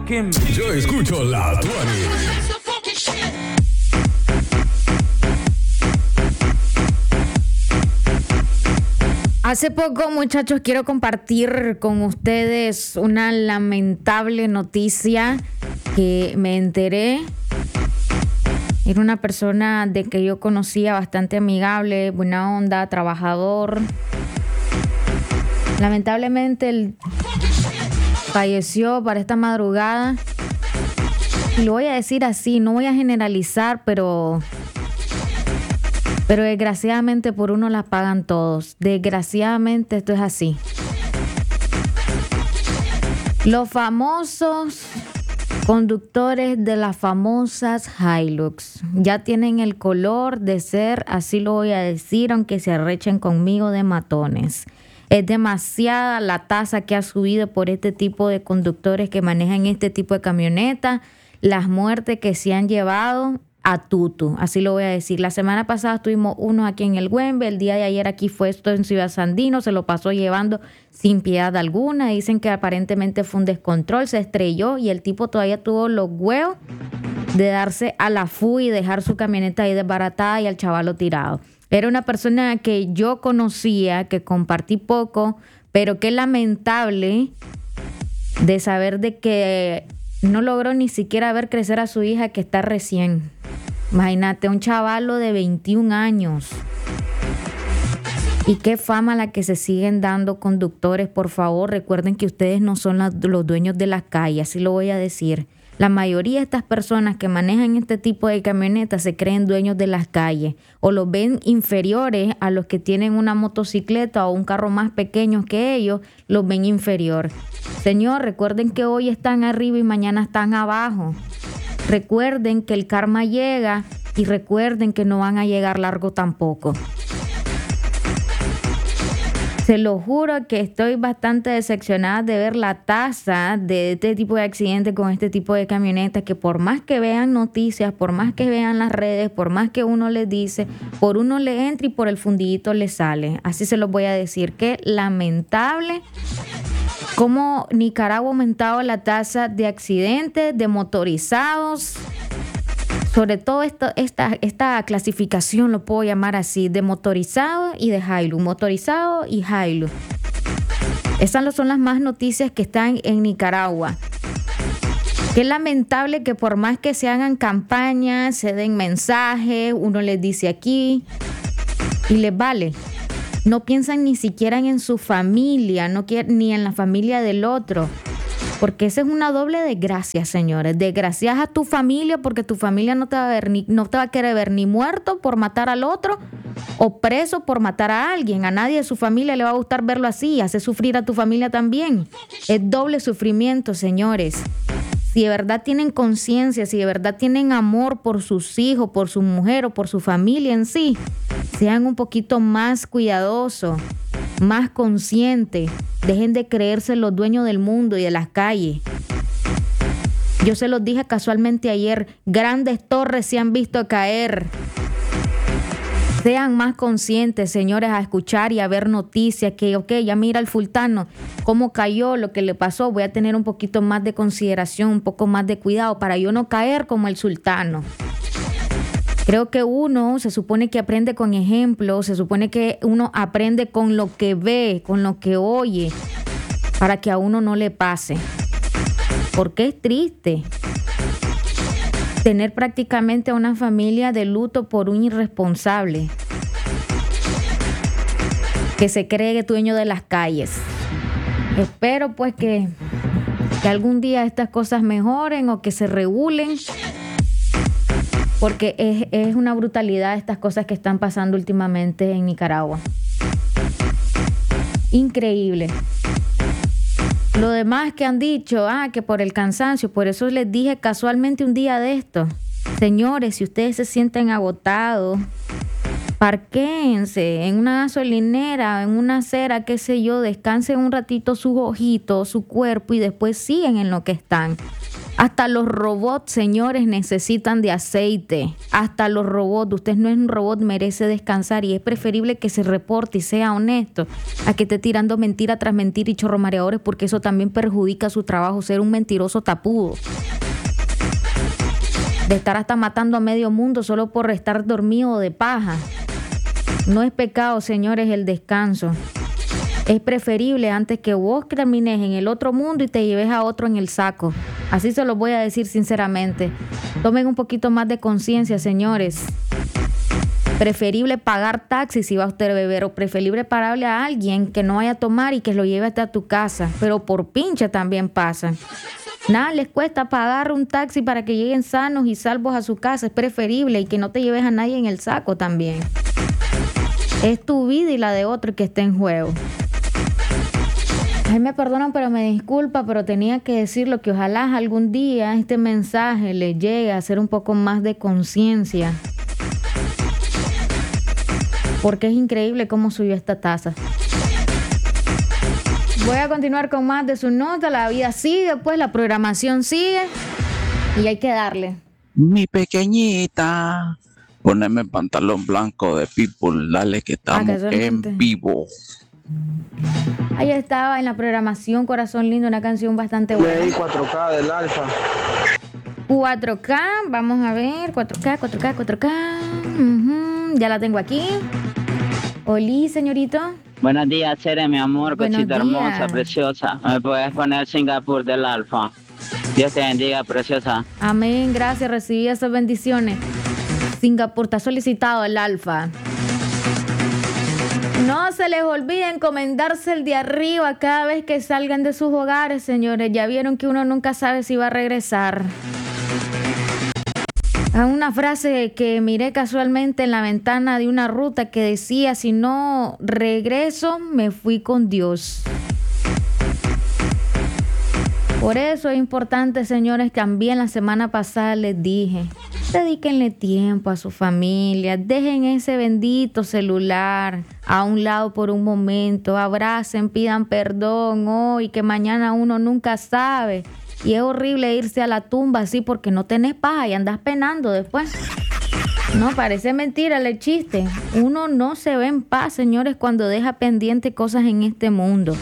fucking... Yo escucho la 20. Hace poco, muchachos, quiero compartir con ustedes una lamentable noticia que me enteré. Era una persona de que yo conocía, bastante amigable, buena onda, trabajador. Lamentablemente él falleció para esta madrugada. Y lo voy a decir así, no voy a generalizar, pero desgraciadamente por uno la pagan todos. Desgraciadamente esto es así. Los famosos conductores de las famosas Hilux ya tienen el color de ser, así lo voy a decir, aunque se arrechen conmigo, de matones. Es demasiada la tasa que ha subido por este tipo de conductores que manejan este tipo de camionetas, las muertes que se han llevado a tutu, así lo voy a decir. La semana pasada tuvimos uno aquí en el Güembe, el día de ayer aquí fue esto en Ciudad Sandino, se lo pasó llevando sin piedad alguna. Dicen que aparentemente fue un descontrol, se estrelló y el tipo todavía tuvo los huevos de darse a la fuga y dejar su camioneta ahí desbaratada y al chavalo tirado. Era una persona que yo conocía, que compartí poco, pero qué lamentable de saber de que no logró ni siquiera ver crecer a su hija, que está recién. Imagínate, un chavalo de 21 años. Y qué fama la que se siguen dando conductores. Por favor, recuerden que ustedes no son los dueños de las calles, así lo voy a decir. La mayoría de estas personas que manejan este tipo de camionetas se creen dueños de las calles o los ven inferiores a los que tienen una motocicleta o un carro más pequeño que ellos, los ven inferior. Señor, recuerden que hoy están arriba y mañana están abajo. Recuerden que el karma llega y recuerden que no van a llegar largo tampoco. Se lo juro que estoy bastante decepcionada de ver la tasa de este tipo de accidentes con este tipo de camionetas, que por más que vean noticias, por más que vean las redes, por más que uno les dice, por uno le entra y por el fundidito le sale. Así se los voy a decir. Qué lamentable cómo Nicaragua ha aumentado la tasa de accidentes, de motorizados. Sobre todo esta clasificación, lo puedo llamar así, de motorizado y de Hilux, motorizado y Hilux. Esas son las más noticias que están en Nicaragua. Qué lamentable que por más que se hagan campañas, se den mensajes, uno les dice aquí y les vale. No piensan ni siquiera en su familia, ni en la familia del otro. Porque esa es una doble desgracia, señores. Desgracias a tu familia porque tu familia no te va a querer ver ni muerto por matar al otro o preso por matar a alguien. A nadie de su familia le va a gustar verlo así. Hace sufrir a tu familia también. Es doble sufrimiento, señores. Si de verdad tienen conciencia, si de verdad tienen amor por sus hijos, por su mujer o por su familia en sí, sean un poquito más cuidadosos, más conscientes. Dejen de creerse los dueños del mundo y de las calles. Yo se los dije casualmente ayer, grandes torres se han visto caer. Sean más conscientes, señores, a escuchar y a ver noticias que, ya mira el fultano, cómo cayó, lo que le pasó. Voy a tener un poquito más de consideración, un poco más de cuidado para yo no caer como el sultano. Creo que uno se supone que aprende con ejemplos, se supone que uno aprende con lo que ve, con lo que oye, para que a uno no le pase. Porque es triste tener prácticamente a una familia de luto por un irresponsable que se cree dueño de las calles. Espero pues que algún día estas cosas mejoren o que se regulen, porque es una brutalidad estas cosas que están pasando últimamente en Nicaragua. Increíble. Lo demás que han dicho, que por el cansancio, por eso les dije casualmente un día de esto. Señores, si ustedes se sienten agotados, parquéense en una gasolinera, en una acera, qué sé yo, descansen un ratito sus ojitos, su cuerpo y después siguen en lo que están. Hasta los robots, señores, necesitan de aceite. Hasta los robots. Usted no es un robot, merece descansar. Y es preferible que se reporte y sea honesto a que esté tirando mentira tras mentira y chorromareadores, porque eso también perjudica su trabajo, ser un mentiroso tapudo. De estar hasta matando a medio mundo solo por estar dormido de paja. No es pecado, señores, el descanso. Es preferible antes que vos termines en el otro mundo y te lleves a otro en el saco. Así se lo voy a decir sinceramente. Tomen un poquito más de conciencia, señores. Preferible pagar taxi si va usted a beber, o preferible pagarle a alguien que no vaya a tomar y que lo lleve hasta tu casa. Pero por pinche también pasa. Nada les cuesta pagar un taxi para que lleguen sanos y salvos a su casa. Es preferible, y que no te lleves a nadie en el saco también. Es tu vida y la de otro que está en juego. Ay, me perdonan, pero me disculpa, pero tenía que decirlo, que ojalá algún día este mensaje les llegue a hacer un poco más de conciencia. Porque es increíble cómo subió esta tasa. Voy a continuar con más de su nota. La vida sigue, pues la programación sigue y hay que darle. Mi pequeñita, poneme pantalón blanco de Pitbull, dale que estamos en vivo. Ahí estaba en la programación Corazón Lindo, una canción bastante buena. Leí 4K del Alfa. 4K, vamos a ver, 4K. Ya la tengo aquí. Oli, señorito. Buenos días, Cere, mi amor, Buenos cosita días. hermosa, preciosa. ¿Me puedes poner Singapur del Alfa? Dios te bendiga, preciosa. Amén, gracias, recibí esas bendiciones. Singapur está solicitado el Alfa. No se les olvide encomendarse el de arriba cada vez que salgan de sus hogares, señores. Ya vieron que uno nunca sabe si va a regresar. Hay una frase que miré casualmente en la ventana de una ruta que decía: si no regreso, me fui con Dios. Por eso es importante, señores, también la semana pasada les dije, dedíquenle tiempo a su familia, dejen ese bendito celular a un lado por un momento, abracen, pidan perdón hoy, que mañana uno nunca sabe. Y es horrible irse a la tumba así porque no tenés paz y andás penando después. No, parece mentira el chiste. Uno no se ve en paz, señores, cuando deja pendiente cosas en este mundo.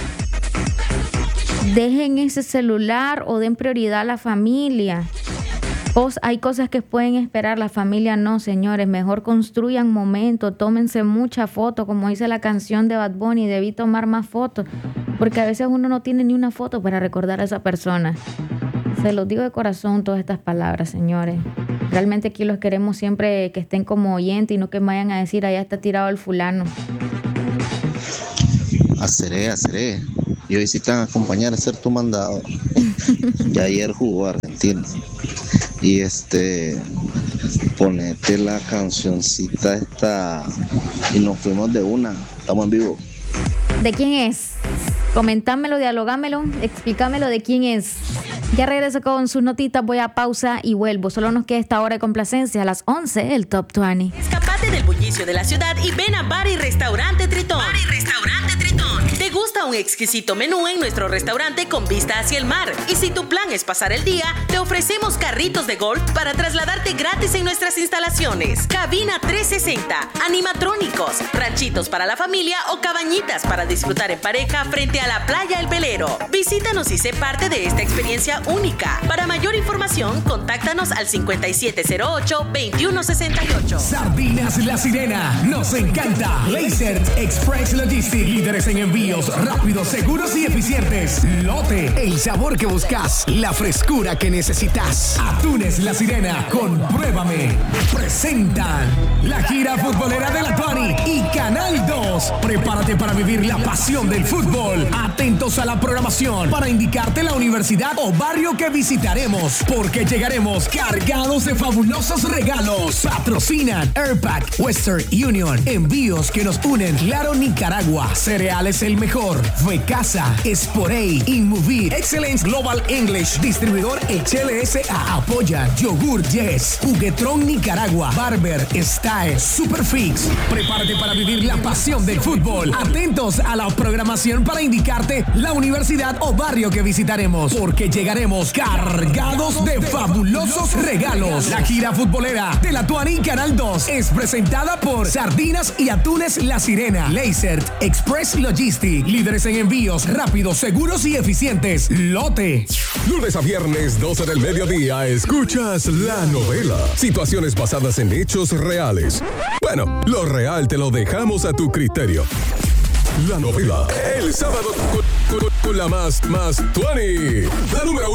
Dejen ese celular o den prioridad a la familia. Hay cosas que pueden esperar, la familia no, señores. Mejor construyan momentos, tómense muchas fotos, como dice la canción de Bad Bunny, debí tomar más fotos, porque a veces uno no tiene ni una foto para recordar a esa persona. Se los digo de corazón todas estas palabras, señores. Realmente aquí los queremos siempre que estén como oyentes y no que vayan a decir, allá está tirado el fulano. Haceré. Y hoy sí te van a acompañar a hacer tu mandado. Ya ayer jugó Argentina. Y ponete la cancioncita esta y nos fuimos de una. Estamos en vivo. ¿De quién es? Comentámelo, dialogámelo, explícamelo de quién es. Ya regreso con sus notitas, voy a pausa y vuelvo. Solo nos queda esta hora de complacencia, a las 11, el Top 20. Escapate del bullicio de la ciudad y ven a Bar y Restaurante Tritón. ¿Te gusta un exquisito menú en nuestro restaurante con vista hacia el mar? Y si tu plan es pasar el día, te ofrecemos carritos de golf para trasladarte gratis en nuestras instalaciones. Cabina 360, animatrónicos, ranchitos para la familia o cabañitas para disfrutar en pareja frente a la playa El Velero. Visítanos y sé parte de esta experiencia única. Para mayor información, contáctanos al 5708-2168. Sardinas La Sirena, nos encanta. Laser Express Logistics, líderes en envíos rápidos, seguros y eficientes. Lote, el sabor que buscas, la frescura que necesitas. Atunes La Sirena, compruébame. Presentan la gira futbolera de la Tuani y Canal 2. Prepárate para vivir la pasión del fútbol. Atentos a la programación para indicarte la universidad o barrio que visitaremos, porque llegaremos cargados de fabulosos regalos. Patrocinan Airpack, Western Union, envíos que nos unen. Claro, Nicaragua, cereales el mejor. Fecasa, Sporey, Inmovir, Excellence Global English, distribuidor HLSA, Apoya, Yogur Yes, Juguetron Nicaragua, Barber, Style, Superfix. Prepárate para vivir la pasión del fútbol. Atentos a la programación para indicarte la universidad o barrio que visitaremos, porque llegaremos cargados de fabulosos regalos. La gira futbolera de la Tuani Canal 2 es presentada por Sardinas y Atunes La Sirena, Lasert Express Logistic, líderes en envíos rápidos, seguros y eficientes. Lote. Lunes a viernes, 12 del mediodía, escuchas La Novela. Situaciones basadas en hechos reales. Bueno, lo real te lo dejamos a tu criterio. La Novela, el sábado con la más tuani, la número 1.